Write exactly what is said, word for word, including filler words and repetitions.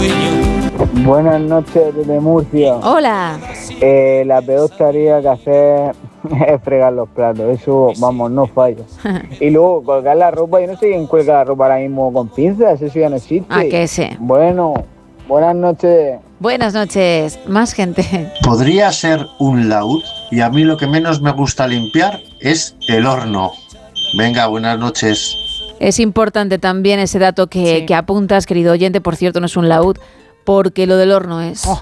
Buenas noches desde Murcia. Hola. Eh, la peor tarea que hacer es fregar los platos. Eso, vamos, no falla. Y luego colgar la ropa. Yo no sé quién cuelga la ropa ahora mismo con pinzas. Eso ya no existe. ¿A que sí? Bueno, buenas noches. Buenas noches. Más gente. Podría ser un laúd y a mí lo que menos me gusta limpiar es el horno. Venga, buenas noches. Es importante también ese dato que, Sí. que apuntas, querido oyente. Por cierto, no es un laúd, porque lo del horno es... Oh,